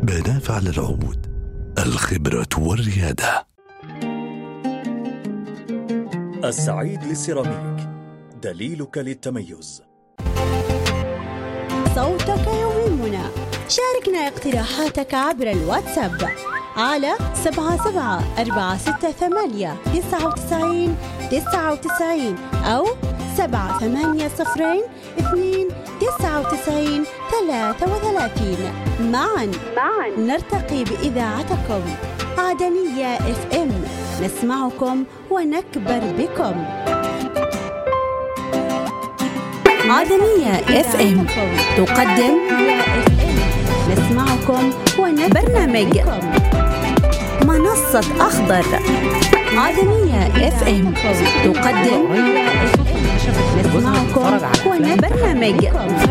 بناف على العود، الخبرة والريادة. السعيد للسيراميك، دليلك للتميز. صوتك يهمنا. شاركنا اقتراحاتك عبر الواتساب على 77-468-99-99 أو 780-299-33. معا نرتقي بإذاعتكم. عدنية FM، نسمعكم ونكبر بكم. عدنية FM تقدم نسمعكم برنامج منصة أخضر. عدنية FM تقدم نسمعكم برنامج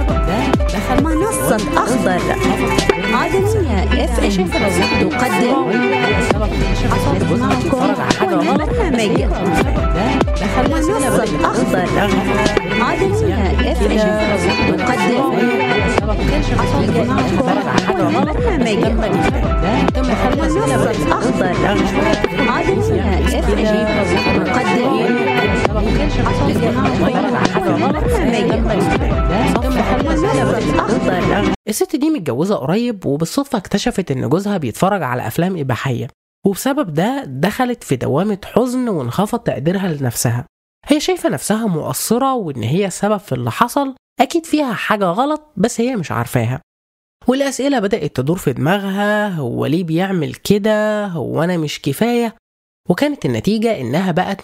منصة أخضر. عدنية FM تقدم نسمعكم برنامج منصة أخضر. عدنية FM تقدم الست دي متجوزة قريب، وبالصدفة اكتشفت ان جوزها بيتفرج على افلام اباحية، وبسبب ده دخلت في دوامة حزن وانخفض تقديرها لنفسها. هي شايفة نفسها مقصرة وان هي السبب في اللي حصل، اكيد فيها حاجة غلط بس هي مش عارفاها. والأسئلة بدأت تدور في دماغها، هو ليه بيعمل كده؟ هو أنا مش كفاية؟ وكانت النتيجة إنها بقت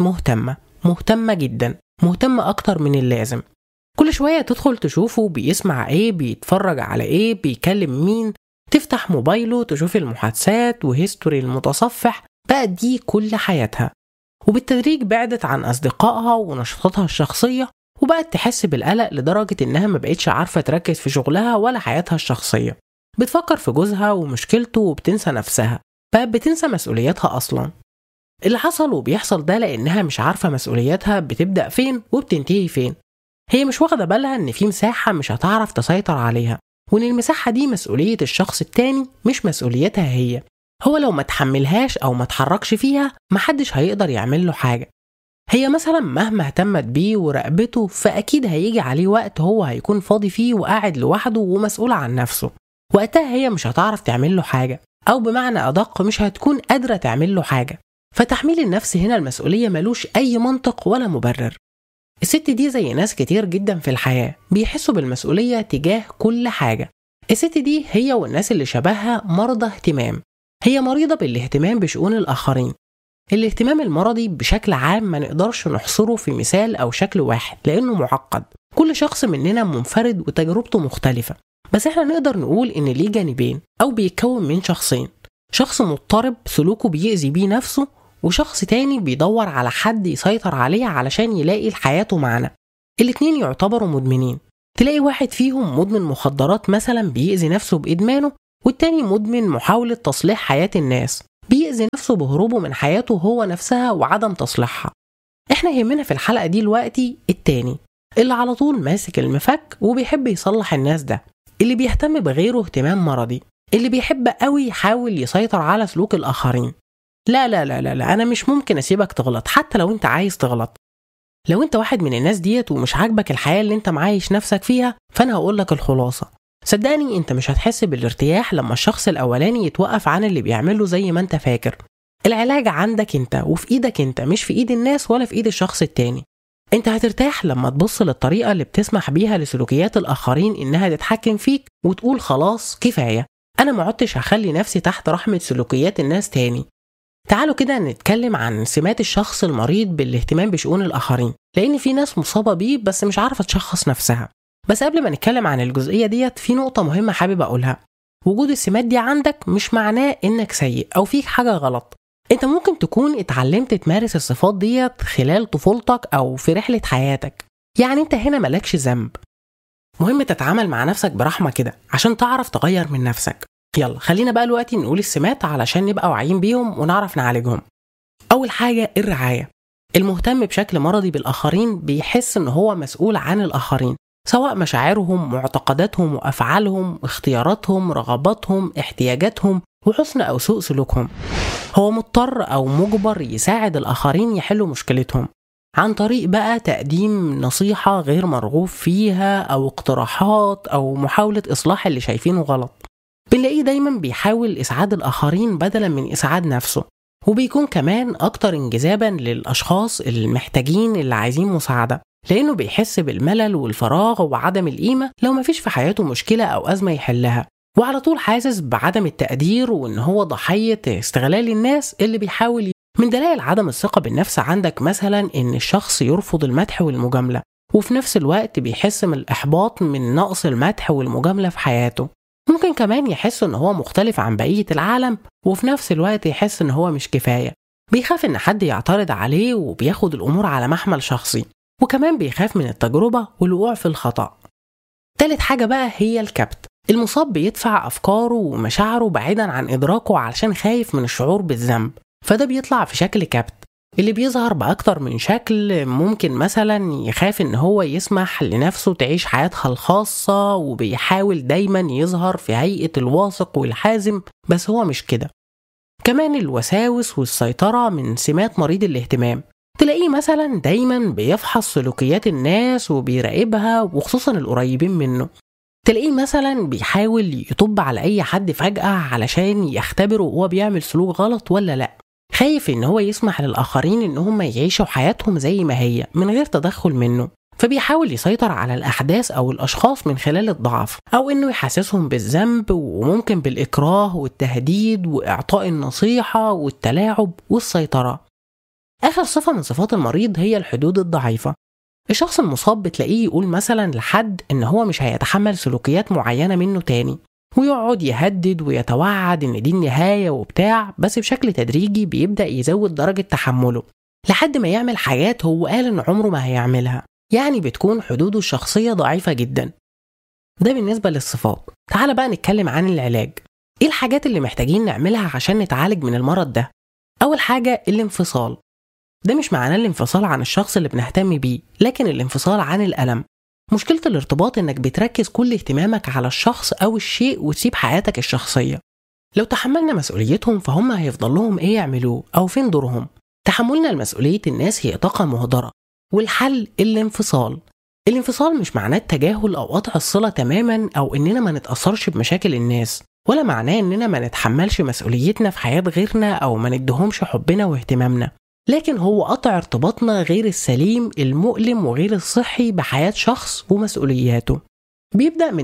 مهتمة جدا، مهتمة أكتر من اللازم. كل شوية تدخل تشوفه بيسمع إيه، بيتفرج على إيه، بيكلم مين، تفتح موبايله تشوف المحادثات وهيستوري المتصفح. بقت دي كل حياتها، وبالتدريج بعدت عن أصدقائها ونشاطاتها الشخصية، وبقت تحس بالقلق لدرجة إنها ما بقتش عارفة تركز في شغلها ولا حياتها الشخصية. بتفكر في جوزها ومشكلته وبتنسى نفسها، بقت بتنسى مسؤولياتها أصلا. اللي حصل وبيحصل ده لأنها مش عارفة مسؤولياتها بتبدأ فين وبتنتهي فين. هي مش واخدة بالها إن في مساحة مش هتعرف تسيطر عليها، وإن المساحة دي مسؤولية الشخص التاني مش مسؤوليتها هي. هو لو ما تحملهاش أو ما تحركش فيها محدش هيقدر يعمل له حاجة. هي مثلا مهما اهتمت بيه وراقبته، فأكيد هيجي عليه وقت هو هيكون فاضي فيه وقاعد لوحده ومسؤول عن نفسه. وقتها هي مش هتعرف تعمل له حاجة، أو بمعنى أدق مش هتكون قادرة تعمل له حاجة. فتحميل النفس هنا المسؤولية ملوش أي منطق ولا مبرر. الست دي زي ناس كتير جدا في الحياة بيحسوا بالمسؤولية تجاه كل حاجة. الست دي هي والناس اللي شبهها مرضى اهتمام. هي مريضة بالاهتمام بشؤون الآخرين. الاهتمام المرضي بشكل عام ما نقدرش نحصره في مثال أو شكل واحد لأنه معقد. كل شخص مننا منفرد وتجربته مختلفة، بس احنا نقدر نقول إن ليه جانبين أو بيتكون من شخصين: شخص مضطرب سلوكه بيأذي بيه نفسه، وشخص تاني بيدور على حد يسيطر عليه علشان يلاقي حياته معنا. الاتنين يعتبروا مدمنين. تلاقي واحد فيهم مدمن مخدرات مثلا بيأذي نفسه بإدمانه، والتاني مدمن محاولة تصليح حياة الناس بيأذي نفسه بهروبه من حياته هو نفسها وعدم تصليحها. احنا يهمنا في الحلقة دي دلوقتي التاني، اللي على طول ماسك المفك وبيحب يصلح الناس، ده اللي بيهتم بغيره اهتمام مرضي، اللي بيحب قوي يحاول يسيطر على سلوك الآخرين. لا لا لا لا لا، أنا مش ممكن أسيبك تغلط حتى لو أنت عايز تغلط. لو أنت واحد من الناس ديت ومش عاجبك الحياة اللي أنت معايش نفسك فيها، فأنا هقولك الخلاصة. صدقني أنت مش هتحس بالارتياح لما الشخص الأولاني يتوقف عن اللي بيعمله زي ما أنت فاكر. العلاج عندك أنت وفي إيدك أنت، مش في إيد الناس ولا في إيد الشخص التاني. أنت هترتاح لما تبص للطريقة اللي بتسمح بيها لسلوكيات الآخرين إنها تتحكم فيك وتقول خلاص كفاية، أنا ما عدتش هخلي نفسي تحت رحمة سلوكيات الناس تاني. تعالوا كده نتكلم عن سمات الشخص المريض بالاهتمام بشؤون الآخرين، لأن في ناس مصابة بيه بس مش عارفة تشخص نفسها. بس قبل ما نتكلم عن الجزئية ديت، في نقطة مهمة حابب أقولها. وجود السمات دي عندك مش معناه إنك سيء أو فيك حاجة غلط. أنت ممكن تكون اتعلمت تمارس الصفات ديت خلال طفولتك أو في رحلة حياتك، يعني أنت هنا ملكش ذنب. مهم تتعامل مع نفسك برحمة كده عشان تعرف تغير من نفسك. يلا خلينا بقى دلوقتي نقول السمات علشان نبقى واعيين بيهم ونعرف نعالجهم. أول حاجة الرعاية. المهتم بشكل مرضي بالآخرين بيحس إن هو مسؤول عن الآخرين، سواء مشاعرهم، معتقداتهم وأفعالهم، اختياراتهم، رغباتهم، احتياجاتهم، وحسن أو سوء سلوكهم. هو مضطر أو مجبر يساعد الآخرين يحلوا مشكلتهم عن طريق بقى تقديم نصيحة غير مرغوب فيها أو اقتراحات أو محاولة إصلاح اللي شايفينه غلط. بنلاقيه دايما بيحاول إسعاد الآخرين بدلا من إسعاد نفسه، وبيكون كمان أكتر انجذابا للأشخاص المحتاجين اللي عايزين مساعدة، لأنه بيحس بالملل والفراغ وعدم القيمة لو مفيش في حياته مشكلة أو أزمة يحلها، وعلى طول حاسس بعدم التقدير وإن هو ضحية استغلال الناس اللي بيحاول. من دلائل عدم الثقة بالنفس عندك مثلا إن الشخص يرفض المدح والمجاملة، وفي نفس الوقت بيحس من الإحباط من نقص المدح والمجاملة في حياته. ممكن كمان يحس إن هو مختلف عن بقية العالم، وفي نفس الوقت يحس إن هو مش كفاية. بيخاف إن حد يعترض عليه وبياخد الأمور على محمل شخصي، وكمان بيخاف من التجربة والوقوع في الخطأ. تالت حاجة بقى هي الكبت. المصاب بيدفع أفكاره ومشاعره بعيدا عن إدراكه علشان خايف من الشعور بالذنب، فده بيطلع في شكل كبت اللي بيظهر بأكتر من شكل. ممكن مثلا يخاف إن هو يسمح لنفسه تعيش حياتها الخاصة، وبيحاول دايما يظهر في هيئة الواثق والحازم، بس هو مش كده. كمان الوساوس والسيطرة من سمات مريض الاهتمام. تلاقيه مثلا دايما بيفحص سلوكيات الناس وبيراقبها، وخصوصا القريبين منه. تلاقيه مثلا بيحاول يطب على أي حد فجأة علشان يختبره هو بيعمل سلوك غلط ولا لأ. خايف إن هو يسمح للآخرين إن هم يعيشوا حياتهم زي ما هي من غير تدخل منه، فبيحاول يسيطر على الأحداث أو الأشخاص من خلال الضعف، أو إنه يحسسهم بالذنب، وممكن بالإكراه والتهديد وإعطاء النصيحة والتلاعب والسيطرة. آخر صفة من صفات المريض هي الحدود الضعيفة. الشخص المصاب بتلاقيه يقول مثلا لحد إن هو مش هيتحمل سلوكيات معينة منه تاني، ويقعد يهدد ويتوعد إن دي النهاية وبتاع، بس بشكل تدريجي بيبدأ يزود درجة تحمله لحد ما يعمل حاجات هو قال إن عمره ما هيعملها. يعني بتكون حدوده الشخصية ضعيفة جدا. ده بالنسبة للصفات. تعال بقى نتكلم عن العلاج. إيه الحاجات اللي محتاجين نعملها عشان نتعالج من المرض ده؟ أول حاجة الانفصال. ده مش معناه الانفصال عن الشخص اللي بنهتم بيه، لكن الانفصال عن الألم. مشكلة الارتباط إنك بتركز كل اهتمامك على الشخص أو الشيء وتسيب حياتك الشخصية. لو تحملنا مسؤوليتهم فهم هيفضل لهم إيه يعملوه أو فين دورهم. تحملنا المسؤولية الناس هي طاقة مهدرة، والحل الانفصال. الانفصال مش معناه التجاهل أو قطع الصلة تماما، أو إننا ما نتأثرش بمشاكل الناس، ولا معناه إننا ما نتحملش مسؤوليتنا في حياة غيرنا أو ما ندهمش حبنا واهتمامنا، لكن هو قطع ارتباطنا غير السليم المؤلم وغير الصحي بحياة شخص ومسؤولياته. بيبدأ من